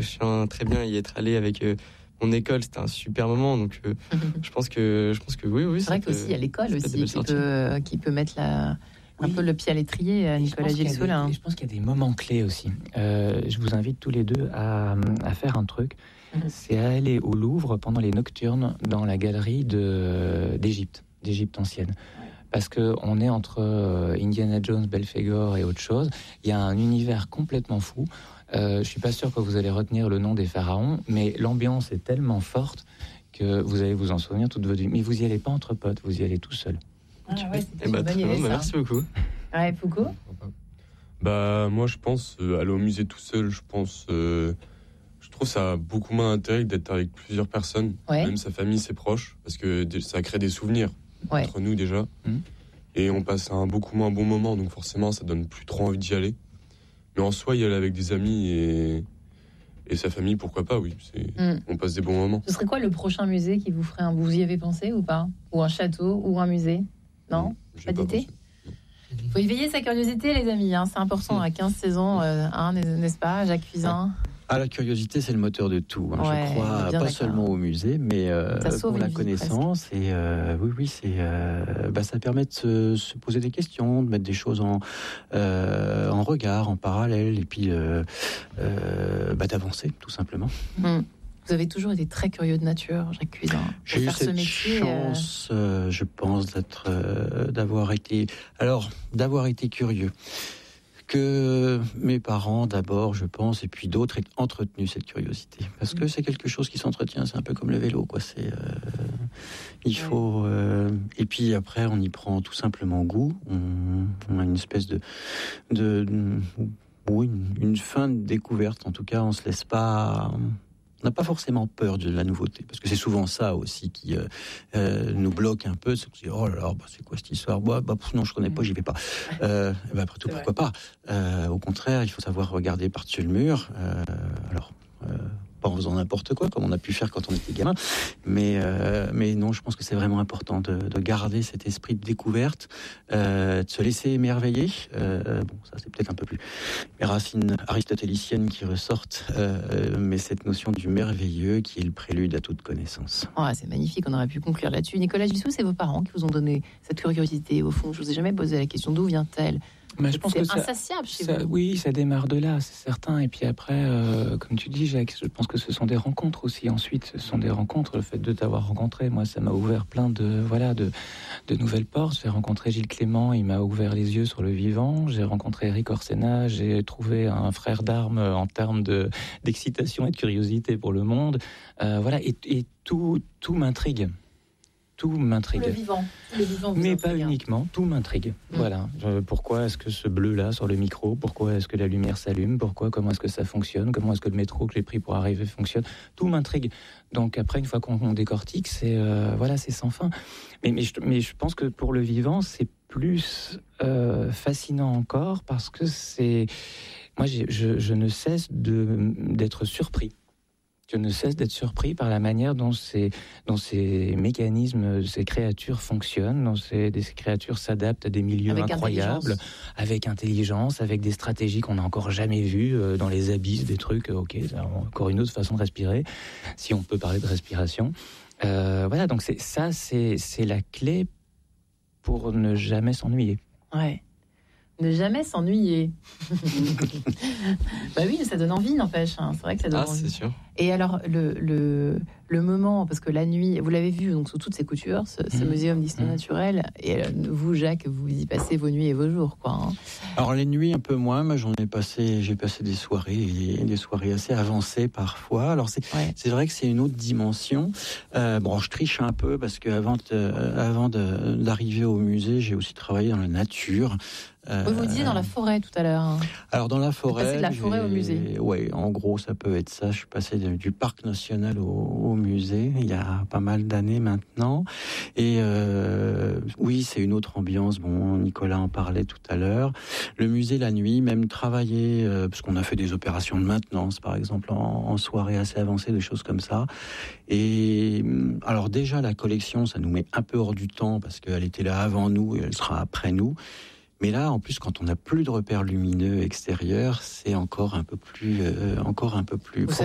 souviens très bien y être allé avec mon école. C'était un super moment. Donc, je pense que oui. C'est vrai qu'aussi, il y a l'école aussi qui peut mettre un peu le pied à l'étrier, Nicolas Gilsoul. Je pense qu'il y a des moments clés aussi. Je vous invite tous les deux à faire un truc. C'est à aller au Louvre pendant les nocturnes dans la galerie d'Égypte ancienne. Parce qu'on est entre Indiana Jones, Belphégor et autre chose. Il y a un univers complètement fou. Je ne suis pas sûr que vous allez retenir le nom des pharaons, mais l'ambiance est tellement forte que vous allez vous en souvenir toute votre vie. Mais vous n'y allez pas entre potes, vous y allez tout seul. Merci beaucoup. Ouais, Foucault. Moi, je pense aller au musée tout seul. Je trouve ça a beaucoup moins d'intérêt que d'être avec plusieurs personnes, même sa famille, ses proches, parce que ça crée des souvenirs entre nous déjà. Et on passe un beaucoup moins bon moment, donc forcément, ça donne plus trop envie d'y aller. Mais en soi, y aller avec des amis et sa famille, pourquoi pas, oui. On passe des bons moments. Ce serait quoi le prochain musée qui vous ferait vous y avez pensé ou pas? Ou un château, ou un musée? Non, pas d'idée. Il faut éveiller sa curiosité, les amis. C'est important, à 15-16 ans, n'est-ce pas, Jacques Cuisin? La curiosité, c'est le moteur de tout. Je crois pas seulement au musée, mais pour la connaissance. Et oui, ça permet de se poser des questions, de mettre des choses en regard, en parallèle, et puis d'avancer, tout simplement. Vous avez toujours été très curieux de nature, Jacques Cuisin. J'ai eu cette chance, je pense, d'avoir été curieux. Que mes parents d'abord, je pense, et puis d'autres aient entretenu cette curiosité, parce que c'est quelque chose qui s'entretient. C'est un peu comme le vélo, quoi. Il faut et puis après on y prend tout simplement goût. On a une espèce une fin de découverte. En tout cas, on se laisse pas. On n'a pas forcément peur de la nouveauté, parce que c'est souvent ça aussi qui nous bloque un peu. C'est que oh là là, c'est quoi cette histoire? Non, je connais pas, j'y vais pas. Après tout, pourquoi pas? Au contraire, il faut savoir regarder par-dessus le mur. Pas en faisant n'importe quoi, comme on a pu faire quand on était gamin, mais non, je pense que c'est vraiment important de garder cet esprit de découverte, de se laisser émerveiller. Ça c'est peut-être un peu plus les racines aristotéliciennes qui ressortent, mais cette notion du merveilleux qui est le prélude à toute connaissance. C'est magnifique, on aurait pu conclure là-dessus. Nicolas Gilsoul, c'est vos parents qui vous ont donné cette curiosité. Au fond, je vous ai jamais posé la question d'où vient-elle? Je pense c'est que insatiable chez vous. Oui, ça démarre de là, c'est certain. Et puis après, comme tu dis, Jacques, je pense que ce sont des rencontres aussi. Ensuite, ce sont des rencontres. Le fait de t'avoir rencontré, moi, ça m'a ouvert plein de nouvelles portes. J'ai rencontré Gilles Clément, il m'a ouvert les yeux sur le vivant. J'ai rencontré Eric Orsena, j'ai trouvé un frère d'armes en termes d'excitation et de curiosité pour le monde. Et tout m'intrigue. Tout m'intrigue. Le vivant mais pas uniquement, tout m'intrigue. Voilà. Pourquoi est-ce que ce bleu-là sur le micro? Pourquoi est-ce que la lumière s'allume? Comment est-ce que ça fonctionne? Comment est-ce que le métro que j'ai pris pour arriver fonctionne? Tout m'intrigue. Donc après, une fois qu'on décortique, c'est sans fin. Mais je pense que pour le vivant, c'est plus fascinant encore parce que moi, je ne cesse d'être surpris. Je ne cesse d'être surpris par la manière dont ces mécanismes, ces créatures fonctionnent, dont ces créatures s'adaptent à des milieux incroyables, avec intelligence, avec des stratégies qu'on n'a encore jamais vues dans les abysses, des trucs, encore une autre façon de respirer, si on peut parler de respiration. Donc c'est la clé pour ne jamais s'ennuyer. Ouais. Ne jamais s'ennuyer. Oui, ça donne envie, n'empêche. C'est vrai que ça donne envie. C'est sûr. Et alors, le moment, parce que la nuit, vous l'avez vu donc sous toutes ses coutures, ce muséum d'histoire naturelle, et vous, Jacques, vous y passez vos nuits et vos jours, quoi. Alors les nuits un peu moins, mais j'ai passé des soirées assez avancées parfois. Alors c'est vrai que c'est une autre dimension. Je triche un peu parce que avant d'arriver au musée, j'ai aussi travaillé dans la nature. Vous disiez dans la forêt tout à l'heure. Alors dans la forêt, passé de la forêt au musée. Oui, en gros ça peut être ça. Je suis passé du parc national au musée il y a pas mal d'années maintenant. Et oui, c'est une autre ambiance. Bon, Nicolas en parlait tout à l'heure. Le musée la nuit, même travailler, parce qu'on a fait des opérations de maintenance, par exemple en soirée assez avancée, des choses comme ça. Et alors déjà la collection, ça nous met un peu hors du temps parce qu'elle était là avant nous et elle sera après nous. Mais là, en plus, quand on n'a plus de repères lumineux extérieurs, c'est encore un peu plus